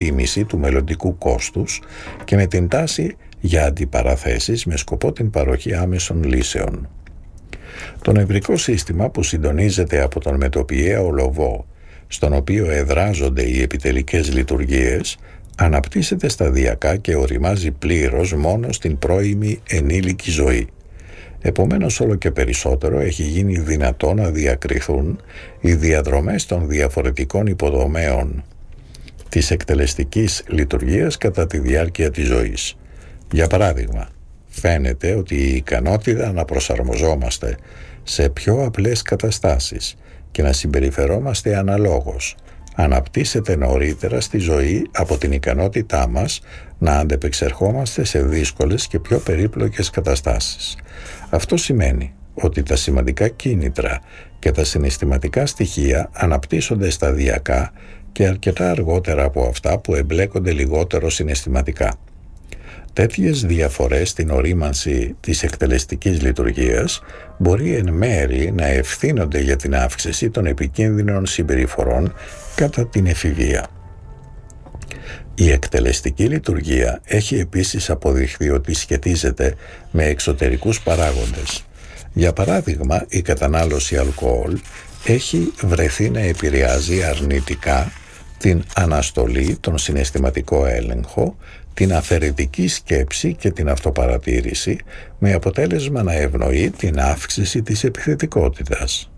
εκτίμηση του μελλοντικού κόστους και με την τάση για αντιπαραθέσεις με σκοπό την παροχή άμεσων λύσεων. Το νευρικό σύστημα που συντονίζεται από τον μετοπιαίο λοβό, στον οποίο εδράζονται οι επιτελικές λειτουργίες, αναπτύσσεται σταδιακά και οριμάζει πλήρως μόνο στην πρώιμη ενήλικη ζωή. Επομένως, όλο και περισσότερο έχει γίνει δυνατό να διακριθούν οι διαδρομές των διαφορετικών υποδομέων της εκτελεστικής λειτουργίας κατά τη διάρκεια της ζωής. Για παράδειγμα, φαίνεται ότι η ικανότητα να προσαρμοζόμαστε σε πιο απλές καταστάσεις και να συμπεριφερόμαστε αναλόγως αναπτύσσεται νωρίτερα στη ζωή από την ικανότητά μας να αντεπεξερχόμαστε σε δύσκολες και πιο περίπλοκες καταστάσεις. Αυτό σημαίνει ότι τα σημαντικά κίνητρα και τα συναισθηματικά στοιχεία αναπτύσσονται σταδιακά και αρκετά αργότερα από αυτά που εμπλέκονται λιγότερο συναισθηματικά. Τέτοιες διαφορές στην ορίμανση της εκτελεστικής λειτουργίας μπορεί εν μέρει να ευθύνονται για την αύξηση των επικίνδυνων συμπεριφορών κατά την εφηβεία. Η εκτελεστική λειτουργία έχει επίσης αποδειχθεί ότι σχετίζεται με εξωτερικούς παράγοντες. Για παράδειγμα, η κατανάλωση αλκοόλ έχει βρεθεί να επηρεάζει αρνητικά την αναστολή, τον συναισθηματικό έλεγχο, την αφαιρετική σκέψη και την αυτοπαρατήρηση, με αποτέλεσμα να ευνοεί την αύξηση της επιθετικότητας.